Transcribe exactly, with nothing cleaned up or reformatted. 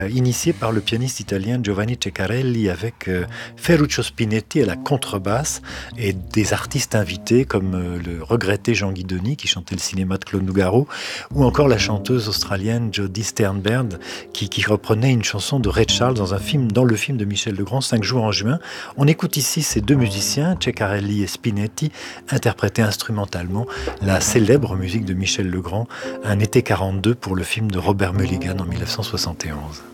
initié par le pianiste italien Giovanni Ceccarelli avec euh, Ferruccio Spinetti à la contrebasse et des artistes invités comme euh, le regretté Jean Guidoni qui chantait le cinéma de Claude Nougaro ou encore la chanteuse australienne Jodie Sternberg qui, qui reprenait une chanson de Ray Charles dans un film, dans le film de Michel Legrand, cinq jours en juin. On écoute ici ces deux musiciens, Ceccarelli et Spinetti, interpréter instrumentalement la célèbre musique de Michel Legrand, Un été quarante-deux pour le film de Robert Mulligan en mille neuf cent soixante et onze.